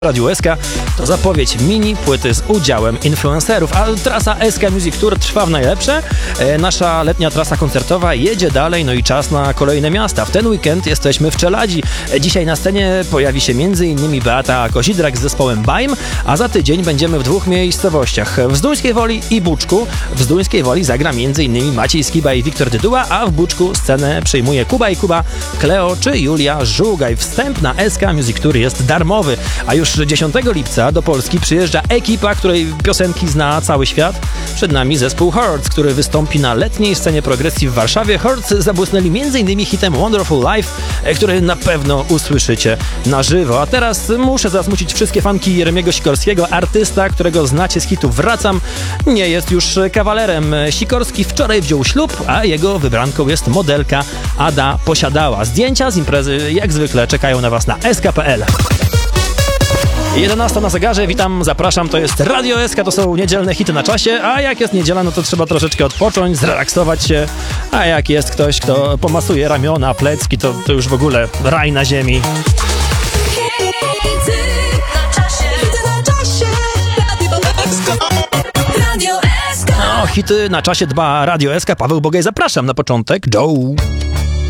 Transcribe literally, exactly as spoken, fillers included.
Radio S K to zapowiedź mini płyty z udziałem influencerów, a trasa S K Music Tour trwa w najlepsze. E, nasza letnia trasa koncertowa jedzie dalej, no i czas na kolejne miasta. W ten weekend jesteśmy w Czeladzi. E, dzisiaj na scenie pojawi się m.in. Beata Kozidrak z zespołem Bajm, a za tydzień będziemy w dwóch miejscowościach, w Zduńskiej Woli i Buczku. W Zduńskiej Woli zagra m.in. Maciej Skiba i Wiktor Dyduła, a w Buczku scenę przyjmuje Kuba i Kuba, Kleo czy Julia Żugaj. Wstęp na S K Music Tour jest darmowy, a już dziesiątego lipca do Polski przyjeżdża ekipa, której piosenki zna cały świat. Przed nami zespół Hurts, który wystąpi na letniej scenie progresji w Warszawie. Hurts zabłysnęli m.in. hitem Wonderful Life, który na pewno usłyszycie na żywo. A teraz muszę zasmucić wszystkie fanki Jeremiego Sikorskiego. Artysta, którego znacie z hitu Wracam, nie jest już kawalerem. Sikorski wczoraj wziął ślub, a jego wybranką jest modelka Ada Posiadała. Zdjęcia z imprezy jak zwykle czekają na Was na S K kropka P L. jedenasta na zegarze, witam, zapraszam, to jest Radio S K, to są niedzielne hity na czasie, a jak jest niedziela, no to trzeba troszeczkę odpocząć, zrelaksować się, a jak jest ktoś, kto pomasuje ramiona, plecki, to, to już w ogóle raj na ziemi. No, hity na czasie dba Radio S K, Paweł Bogaj, zapraszam na początek, Joe.